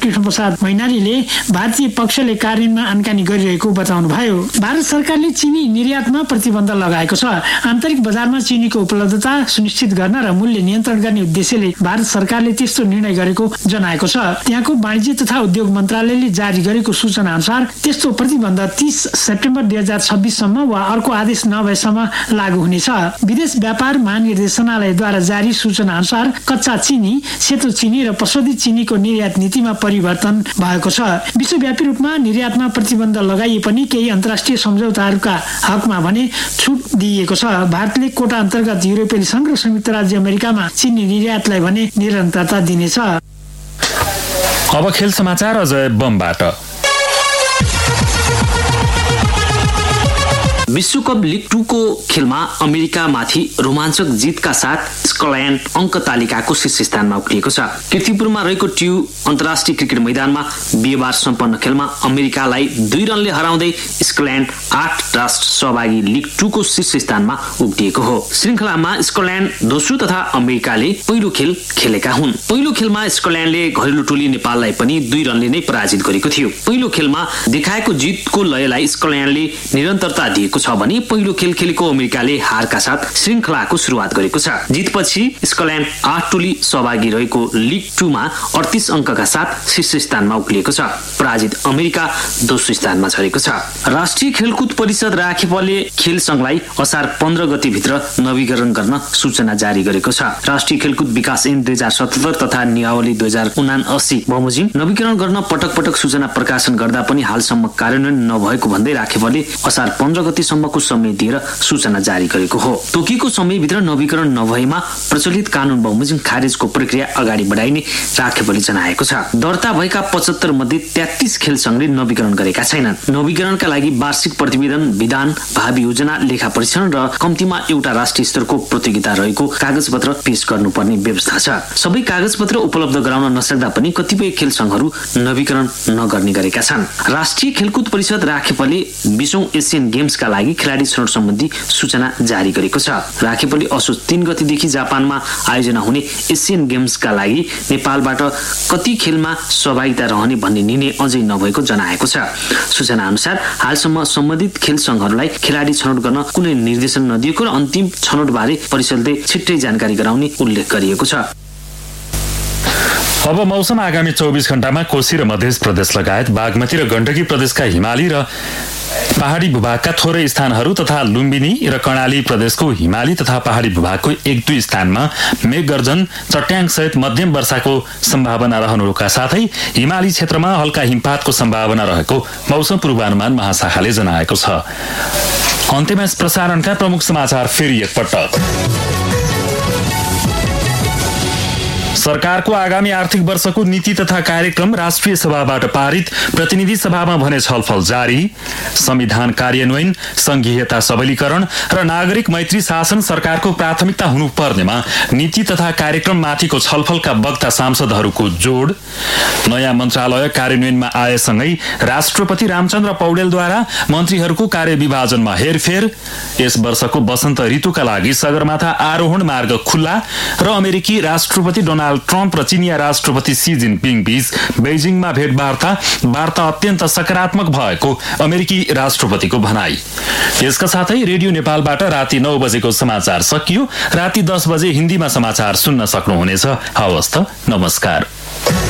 कृष्णप्रसाद मैनालीले भारतीय पक्षले कार्यान्वयनमा आनकानी गरिरहेको बताउनुभयो। भारत सरकारले चिनी निर्यातमा प्रतिबन्ध लगाएको छ। आन्तरिक बजारमा चिनीको उपलब्धता सुनिश्चित गर्न र मूल्य नियन्त्रण गर्ने उद्देश्यले भारत सरकारले त्यस्तो निर्णय गरेको जनाएको छ। त्यहाँको वाणिज्य तथा उद्योग मन्त्रालयले जारी गरेको सूचना अनुसार त्यस्तो प्रतिबन्ध 30 सेप्टेम्बर 2026 सम्म वा अर्को आदेश नभएसम्म लागू हुनेछ। विदेश व्यापार महानिर्देशनालयद्वारा जारी सूचना अनुसार कच्चा चिनी, सेतो चिनी र प्रशोधित चिनीको निर्यात नीतिमा परिवर्तन भएको छ। विश्वव्यापी रूपमा निर्यातमा प्रतिबन्ध लगाइए पनि केही अन्तर्राष्ट्रिय सम्झौताहरूका हकमा भने छुट दिइएको छ। भारतले कोटा अन्तर्गत युरोपेली संघ र संयुक्त राज्य अमेरिकामा चिनी निर्यातलाई भने निरन्तरता दिनेछ। अब खेल समाचार अजय बमबाट। विश्वकप लिग 2 को खेलमा अमेरिकामाथि रोमाञ्चक जितका साथ स्कटल्याण्ड अङ्क तालिकाको शीर्ष स्थानमा उक्लिएको छ। कीर्तिपुरमा रहेको ट्यु अन्तर्राष्ट्रिय क्रिकेट मैदानमा बिहीबार सम्पन्न खेलमा अमेरिकालाई 2 रनले हराउँदै स्कटल्याण्ड 8 राष्ट्र सहभागी लिग 2 को शीर्ष स्थानमा उक्लिएको हो। श्रृङ्खलामा स्कटल्याण्ड दोस्रो तथा अमेरिकाले पहिलो खेल खेलेका हुन्। पहिलो खेलमा स्कटल्याण्डले घरेलु टोली नेपाललाई पनि 2 रनले नै पराजित गरेको थियो। पहिलो खेलमा देखाएको जितको लयलाई स्कटल्याण्डले निरन्तरता दिएको छ भने पहिलो खेल खेलेको अमेरिकाले हारका साथ श्रृङ्खलाको सुरुवात गरेको छ। जितपछि स्कटल्याण्ड 8 टोली सहभागी रहेको लिग 2 मा 38 अङ्कका साथ शीर्ष स्थानमा उक्लिएको छ। पराजित अमेरिका दोस्रो स्थानमा झरेको छ। राष्ट्रिय खेलकुद परिषद राखेपले खेल संघलाई असार 15 गते भित्र नवीकरण गर्न सूचना जारी गरेको छ। राष्ट्रिय खेलकुद विकास ऐन 2077 तथा नियमावली 2079 बमोजिम नवीकरण गर्न पटक पटक सूचना प्रकाशन गर्दा पनि हालसम्म कार्यान्वयन नभएको भन्दै राखेपले असार 15 गते सम्मको समय दिएर सूचना जारी गरेको हो। तोकिएको समयभित्र नवीकरण नभएमा प्रचलित कानून बमोजिम खारेजको प्रक्रिया अगाडि बढाइने राखेपले जनाएको छ। दर्ता भएका 75 मध्ये 33 खेल संघले नवीकरण गरेका छैनन्। नवीकरणका लागि वार्षिक प्रतिवेदन, विधान, भावी योजना, लेखा परीक्षण र कम्तीमा एउटा राष्ट्रिय स्तरको प्रतियोगिता रहेको कागजपत्र पेश गर्नुपर्ने व्यवस्था छ। सबै कागजपत्र उपलब्ध गराउन नसक्दा पनि कतिपय खेल संघहरू नवीकरण नगर्ने गरेका छन्। राष्ट्रिय खेलकुद परिषद राखेपले 20औं एसियन गेम्सका लागि खेलाडी छनौट सम्बन्धी सूचना जारी गरेको छ। राखेपले असोज 3 गतेदेखि जापानमा आयोजना हुने एसियन गेम्सका लागि नेपालबाट कति खेलमा सहभागिता रहने भन्ने निर्णय अझै नभएको जनाएको छ। सूचना अनुसार हालसम्म सम्बन्धित खेल संघहरूलाई खेलाडी छनौट गर्न कुनै निर्देशन नदिएको र अन्तिम छनौटबारे परिषदले छिट्टै जानकारी गराउने उल्लेख गरिएको छ। अब मौसम। आगामी 24 घण्टामा कोशी र मध्य प्रदेश लगायत बागमती र गण्डकी प्रदेशका हिमाली र पहाडी भूभागका थोरै स्थानहरू तथा लुम्बिनी र कर्णाली प्रदेशको हिमाली तथा पहाडी भूभागको 1-2 स्थानमा मेघगर्जन, चट्याङ सहित मध्यम वर्षाको सम्भावना रहनुका साथै हिमाली क्षेत्रमा हल्का हिमपातको सम्भावना रहेको मौसम पूर्वानुमान महाशाखाले जनाएको छ। अन्त्यमा यस प्रसारणका प्रमुख समाचार फेरि एकपटक। सरकारको आगामी आर्थिक वर्षको नीति तथा कार्यक्रम राष्ट्रिय सभाबाट पारित, प्रतिनिधि सभामा भने छलफल जारी। संविधान कार्यान्वयन, संघीयता सबलीकरण र नागरिक मैत्री शासन सरकारको प्राथमिकता हुनुपर्नेमा नीति तथा कार्यक्रम माथिको छलफलका वक्ता सांसदहरूको जोड। नयाँ मन्त्रालय कार्यान्वयनमा आएसँगै राष्ट्रपति रामचन्द्र पौडेलद्वारा मन्त्रीहरूको कार्यविभाजनमा हेरफेर। यस वर्षको वसन्त ऋतुका लागि सगरमाथा आरोहण मार्ग खुल्ला र अमेरिकी राष्ट्रपति डोनाल्ड ट्रम्प र चिनिया राष्ट्रपति सी जिनपिङ बीच बेजिङमा वार्ता अत्यन्त सकारात्मक भएको अमेरिकी राष्ट्रपतिको भनाई। यसका साथै रेडियो नेपालबाट राति 9 बजेको समाचार सकियो। राति 10 बजे हिन्दीमा समाचार सुन्न सक्नुहुनेछ। हवस् त, नमस्कार।